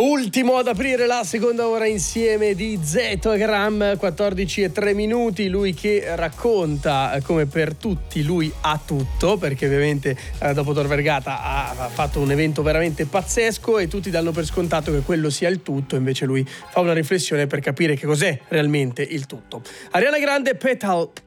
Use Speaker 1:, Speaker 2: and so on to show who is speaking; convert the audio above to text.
Speaker 1: Ultimo ad aprire la seconda ora insieme di Zetogram, 14:03. Lui che racconta come per tutti lui ha tutto, perché ovviamente dopo Tor Vergata ha fatto un evento veramente pazzesco e tutti danno per scontato che quello sia il tutto, invece lui fa una riflessione per capire che cos'è realmente il tutto. Ariana Grande, Petal.